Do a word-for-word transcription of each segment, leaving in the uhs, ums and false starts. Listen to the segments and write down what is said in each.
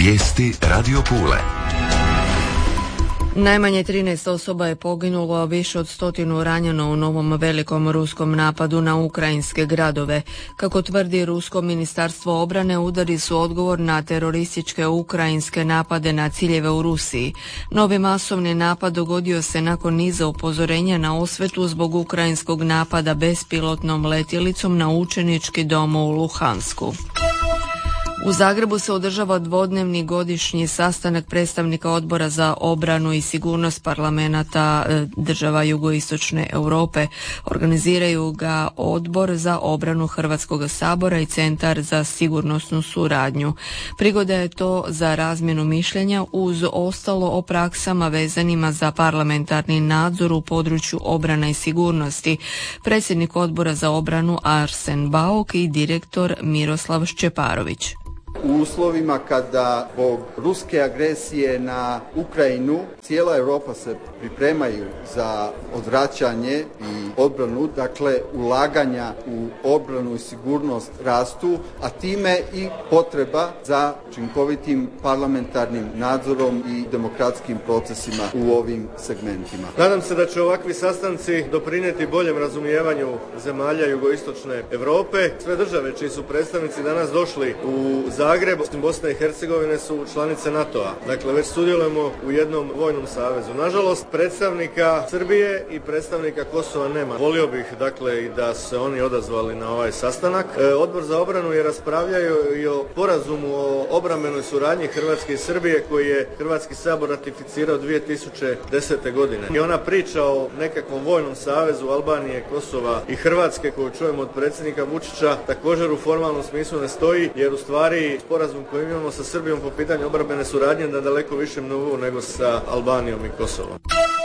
Vijesti Radio Pule. Najmanje trinaest osoba je poginulo, a više od stotinu ranjeno u novom velikom ruskom napadu na ukrajinske gradove. Kako tvrdi rusko ministarstvo obrane, udari su odgovor na terorističke ukrajinske napade na ciljeve u Rusiji. Novi masovni napad dogodio se nakon niza upozorenja na osvetu zbog ukrajinskog napada bespilotnom letjelicom na učenički dom u Luhansku. U Zagrebu se održava dvodnevni godišnji sastanak predstavnika Odbora za obranu i sigurnost parlamenata država jugoistočne Europe. Organiziraju ga Odbor za obranu Hrvatskog sabora i Centar za sigurnosnu suradnju. Prigoda je to za razmjenu mišljenja uz ostalo o praksama vezanima za parlamentarni nadzor u području obrane i sigurnosti. Predsjednik Odbora za obranu Arsen Bauk i direktor Miroslav Šćeparović. U uslovima kada zbog ruske agresije na Ukrajinu cijela Europa se pripremaju za odvraćanje i odbranu, dakle ulaganja u obranu i sigurnost rastu, a time i potreba za učinkovitim parlamentarnim nadzorom i demokratskim procesima u ovim segmentima. Nadam se da će ovakvi sastanci doprinijeti boljem razumijevanju zemalja jugoistočne Europe. Sve države čiji su predstavnici danas došli u Zagreb, Bosna i Hercegovine su članice NATO-a. Dakle, već sudjelujemo u jednom vojnom savezu. Nažalost, predstavnika Srbije i predstavnika Kosova nema. Volio bih, dakle, i da se oni odazvali na ovaj sastanak. E, Odbor za obranu je raspravljao i o sporazumu o obrambenoj suradnji Hrvatske i Srbije koji je Hrvatski sabor ratificirao dvije tisuće desete. godine. I ona priča o nekakvom vojnom savezu Albanije, Kosova i Hrvatske koju čujemo od predsjednika Vučića također u formalnom smislu ne stoji, jer u stvari sporazum koji imamo sa Srbijom po pitanju obrambene suradnje na daleko višem nivou nego sa Albanijom i Kosovom.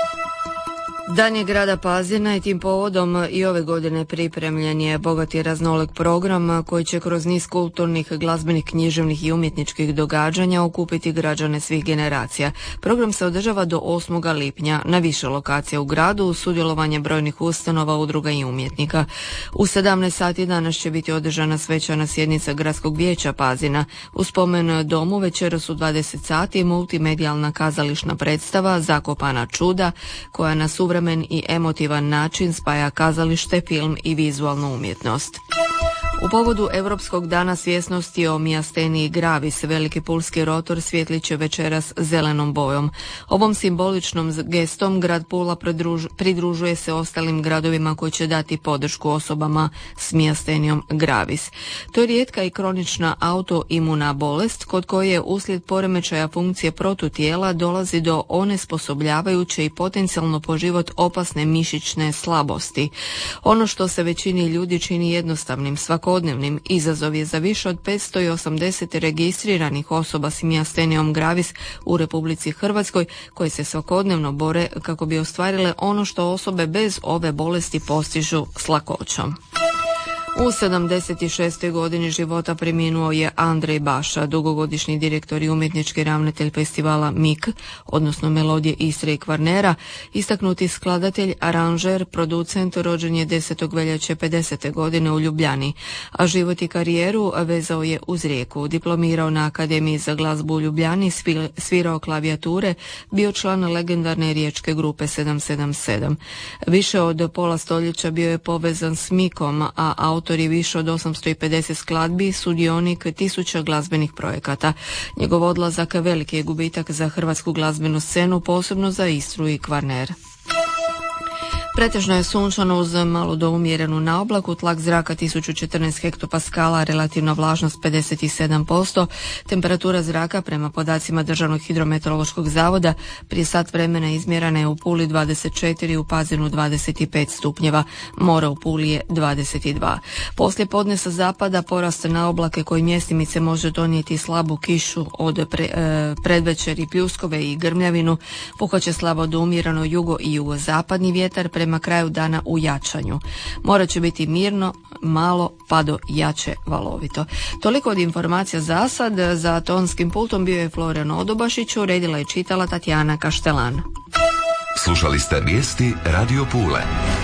Dan je grada Pazina i tim povodom i ove godine pripremljen je bogat i raznolik program koji će kroz niz kulturnih, glazbenih, književnih i umjetničkih događanja okupiti građane svih generacija. Program se održava do osmoga lipnja na više lokacija u gradu uz sudjelovanje brojnih ustanova, udruga i umjetnika. U sedamnaest sati danas će biti održana svečana sjednica Gradskog vijeća Pazina. U spomen domu večeras u dvadeset sati multimedijalna kazališna predstava Zakopana čuda koja na suvremen i emotivan način spaja kazalište, film i vizualnu umjetnost. U povodu Europskog dana svjesnosti o mijasteniji gravis, veliki pulski rotor svjetlit će večeras zelenom bojom. Ovom simboličnom gestom grad Pula pridruž, pridružuje se ostalim gradovima koji će dati podršku osobama s mijastenijom gravis. To je rijetka i kronična autoimuna bolest kod koje uslijed poremećaja funkcije protutijela dolazi do onesposobljavajuće i potencijalno po život opasne mišićne slabosti. Ono što se većini ljudi čini jednostavnim svakodnevnim izazov je za više od petsto osamdeset registriranih osoba s mijastenijom gravis u Republici Hrvatskoj koje se svakodnevno bore kako bi ostvarile ono što osobe bez ove bolesti postižu s lakoćom. U sedamdeset šestoj godini života preminuo je Andrej Baša, dugogodišnji direktor i umjetnički ravnatelj festivala M I K, odnosno Melodije Istre i Kvarnera, istaknuti skladatelj, aranžer, producent, rođen je desetog veljače pedesete. godine u Ljubljani, a život i karijeru vezao je uz Rijeku. Diplomirao na Akademiji za glazbu u Ljubljani, svirao klavijature, bio član legendarne riječke grupe sedam sedam sedam. Više od pola stoljeća bio je povezan s M I K-om, a autor je više od osamsto pedeset skladbi, sudionik tisuća glazbenih projekata. Njegov odlazak veliki je gubitak za hrvatsku glazbenu scenu, posebno za Istru i Kvarner. Pretežno je sunčano uz malo do umjerenu naoblaku, tlak zraka tisuću četrnaest hektopaskala, relativna vlažnost pedeset sedam posto, temperatura zraka prema podacima Državnog hidrometeorološkog zavoda prije sat vremena izmjerena je u Puli dvadeset četiri, u Pazinu dvadeset pet stupnjeva, mora u Puli je dvadeset dva. Poslije podne sa zapada porast naoblake koji mjestimice može donijeti slabu kišu od pre, e, predvečeri, pljuskove i grmljavinu, puhat slabo do umjereno jugo i jugozapadni vjetar, prema prema kraju dana u jačanju. Morat će biti mirno, malo pa do jače valovito. Toliko od informacija za sad. Za tonskim pultom bio je Florian Odobašić, uredila je čitala Tatjana Kaštelan. Slušali ste vijesti Radio Pule.